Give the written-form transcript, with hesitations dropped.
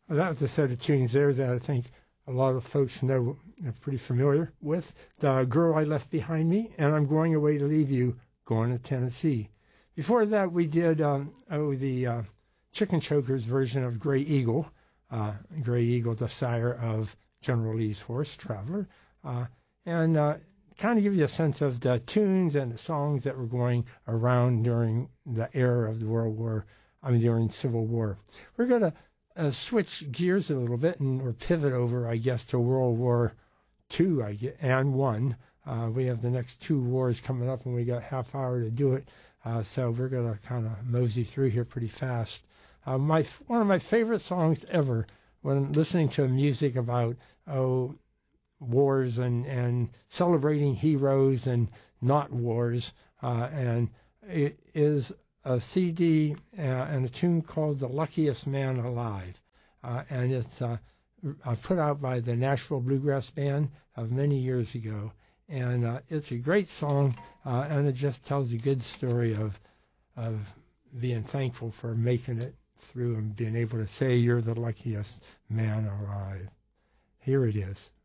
Well, that was a set of tunes there that I think a lot of folks know, are pretty familiar with. The Girl I Left Behind Me, and I'm Going Away to Leave You, Going to Tennessee. Before that, we did the Chicken Chokers version of Gray Eagle. Gray Eagle, the sire of General Lee's horse, Traveler. And kind of give you a sense of the tunes and the songs that were going around during the era of the during Civil War. We're going to switch gears a little bit or pivot over, I guess, to World War II and One. We have the next two wars coming up, and we got half hour to do it. So we're going to kind of mosey through here pretty fast. One of my favorite songs ever when listening to music about, wars and celebrating heroes and not wars, and it is a CD and a tune called The Luckiest Man Alive. And it's put out by the Nashville Bluegrass Band of many years ago. And it's a great song, and it just tells a good story of being thankful for making it through and being able to say you're the luckiest man alive. Here it is.